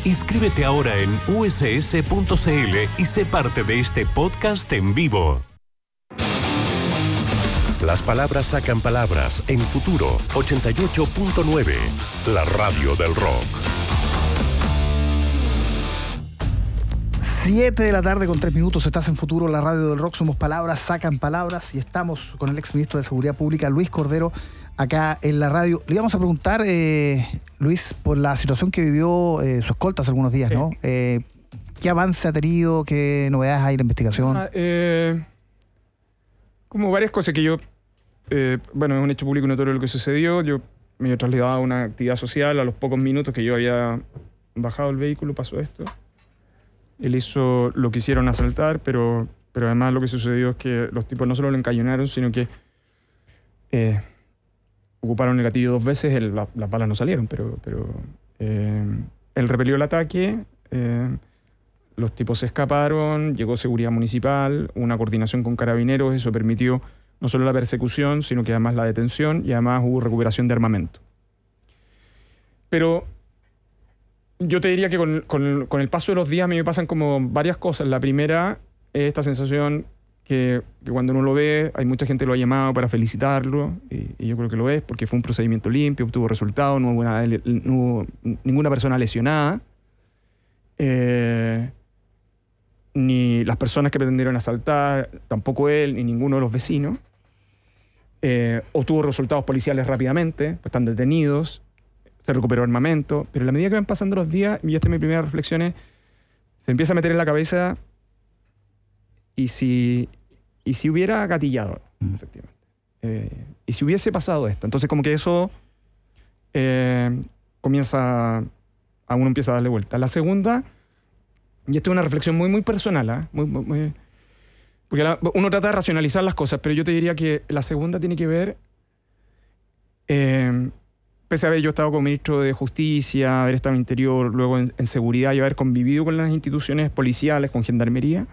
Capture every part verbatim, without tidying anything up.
Inscríbete ahora en u ese ese punto ce ele y sé parte de este podcast en vivo. Las palabras sacan palabras en Futuro ochenta y ocho punto nueve, la radio del rock. siete de la tarde con tres minutos, estás en Futuro, la radio del rock. Somos Palabras Sacan Palabras y estamos con el exministro de Seguridad Pública, Luis Cordero, acá en la radio. Le íbamos a preguntar, eh, Luis, por la situación que vivió eh, su escolta hace algunos días, sí. ¿no? Eh, ¿Qué avance ha tenido? ¿Qué novedades hay en la investigación? Ah, eh, como varias cosas que yo... Eh, bueno, es un hecho público y notorio lo que sucedió. Yo me he trasladado a una actividad social. A los pocos minutos que yo había bajado el vehículo pasó esto. Él hizo, lo quisieron asaltar, pero, pero además lo que sucedió es que los tipos no solo lo encañonaron, sino que eh, ocuparon el gatillo dos veces. El, la, las balas no salieron, pero, pero eh, él repelió el ataque. Eh, los tipos se escaparon, llegó seguridad municipal, una coordinación con carabineros. Eso permitió no solo la persecución, sino que además la detención y además hubo recuperación de armamento. Pero yo te diría que con, con, con el paso de los días a mí me pasan como varias cosas. La primera es esta sensación que, que cuando uno lo ve, hay mucha gente que lo ha llamado para felicitarlo, y, y yo creo que lo es, porque fue un procedimiento limpio, obtuvo resultados, no hubo, una, no hubo ninguna persona lesionada, eh, ni las personas que pretendieron asaltar, tampoco él, ni ninguno de los vecinos. Eh, obtuvo resultados policiales rápidamente, pues están detenidos, se recuperó armamento, pero a la medida que van pasando los días, y esta es mi primera reflexión, es, se empieza a meter en la cabeza y si, y si hubiera gatillado, mm. efectivamente, eh, y si hubiese pasado esto. Entonces como que eso eh, comienza, a uno empieza a darle vuelta. La segunda, y esto es una reflexión muy, muy personal, ¿eh? muy, muy, muy, porque la, uno trata de racionalizar las cosas, pero yo te diría que la segunda tiene que ver... Eh, pese a haber yo estado como ministro de Justicia, haber estado en Interior, luego en, en Seguridad y haber convivido con las instituciones policiales, con Gendarmería,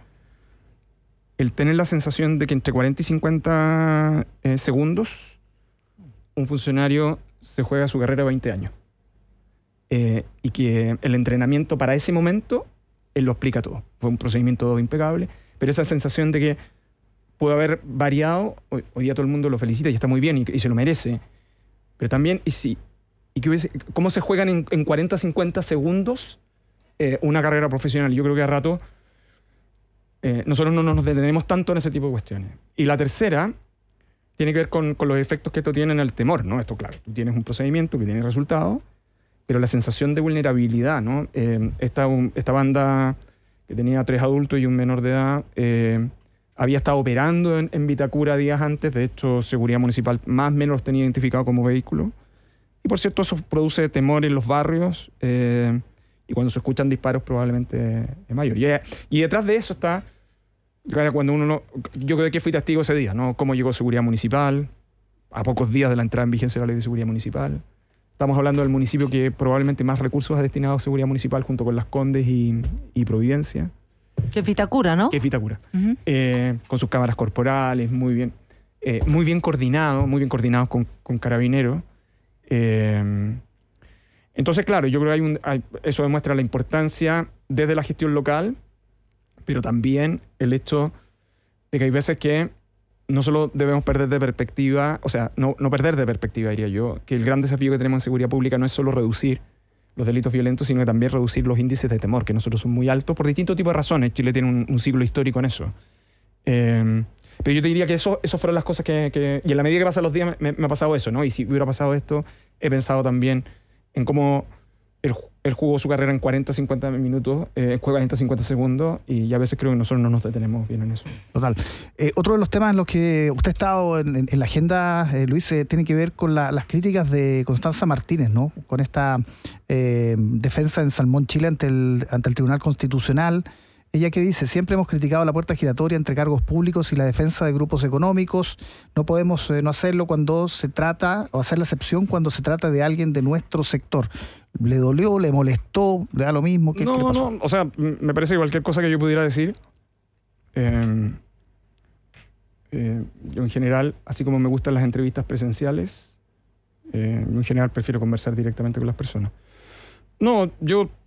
el tener la sensación de que entre cuarenta y cincuenta eh, segundos un funcionario se juega su carrera veinte años. Eh, y que el entrenamiento para ese momento, él lo explica todo. Fue un procedimiento impecable, pero esa sensación de que puede haber variado, hoy, hoy día todo el mundo lo felicita y está muy bien y, y se lo merece, pero también, y si, y que hubiese, cómo se juegan en, en cuarenta a cincuenta segundos eh, una carrera profesional. Yo creo que a rato eh, nosotros no nos detenemos tanto en ese tipo de cuestiones. Y la tercera tiene que ver con, con los efectos que esto tiene en el temor, ¿no? Esto, claro, tú tienes un procedimiento que tiene resultados, pero la sensación de vulnerabilidad, ¿no? Eh, esta, un, esta banda que tenía tres adultos y un menor de edad eh, había estado operando en, en Vitacura días antes. De hecho, Seguridad Municipal más o menos los tenía identificado como vehículo. Y por cierto, eso produce temor en los barrios eh, y cuando se escuchan disparos probablemente es mayor. Y, y detrás de eso está, cuando uno no, yo creo que fui testigo ese día, ¿no? Cómo llegó Seguridad Municipal, a pocos días de la entrada en vigencia de la Ley de Seguridad Municipal. Estamos hablando del municipio que probablemente más recursos ha destinado a Seguridad Municipal junto con Las Condes y, y Providencia. Que es Vitacura, ¿no? Que es Vitacura. Uh-huh. Eh, con sus cámaras corporales, muy bien, eh, muy bien coordinados, muy bien coordinados con, con carabineros. Eh, entonces, claro, yo creo que hay un, hay, eso demuestra la importancia desde la gestión local, pero también el hecho de que hay veces que no solo debemos perder de perspectiva, o sea, no, no perder de perspectiva, diría yo, que el gran desafío que tenemos en seguridad pública no es solo reducir los delitos violentos, sino que también reducir los índices de temor, que nosotros son muy altos por distintos tipos de razones. Chile tiene un, un siglo histórico en eso. Eh, pero yo te diría que eso, eso fueron las cosas que, que... Y en la medida que pasan los días me, me ha pasado eso, ¿no? Y si hubiera pasado esto, he pensado también en cómo él, él jugó su carrera en cuarenta a cincuenta minutos, eh, cuarenta a cincuenta segundos, y a veces creo que nosotros no nos detenemos bien en eso. Total. Eh, otro de los temas en los que usted ha estado en, en, en la agenda, eh, Luis, eh, tiene que ver con la, las críticas de Constanza Martínez, ¿no? Con esta eh, defensa en Salmón, Chile, ante el, ante el Tribunal Constitucional. Ella que dice, siempre hemos criticado la puerta giratoria entre cargos públicos y la defensa de grupos económicos. No podemos eh, no hacerlo cuando se trata, o hacer la excepción cuando se trata de alguien de nuestro sector. ¿Le dolió, le molestó, le da lo mismo? ¿Qué, no, ¿qué le pasó? no, o sea, me parece que cualquier cosa que yo pudiera decir, eh, eh, yo en general, así como me gustan las entrevistas presenciales, eh, en general prefiero conversar directamente con las personas. No, yo